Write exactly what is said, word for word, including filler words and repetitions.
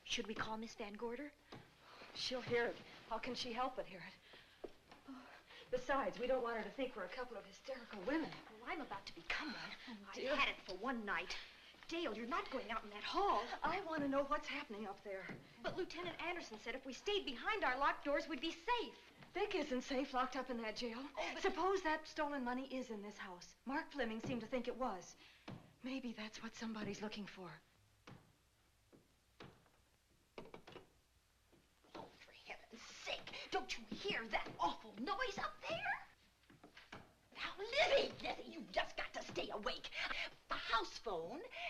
Should we call Miss Van Gorder? She'll hear it. How can she help but hear it? Oh, besides, we don't want her to think we're a couple of hysterical women. Well, I'm about to become one. Oh, I've dear. had it for one night. Dale, you're not going out in that hall. I want to know what's happening up there. But Lieutenant Anderson said if we stayed behind our locked doors, we'd be safe. Vic isn't safe locked up in that jail. Oh, but... Suppose that stolen money is in this house. Mark Fleming seemed to think it was. Maybe that's what somebody's looking for. Oh, for heaven's sake, don't you hear that awful noise up there? Now, Lizzie, Lizzie, you've just got to stay awake. The house phone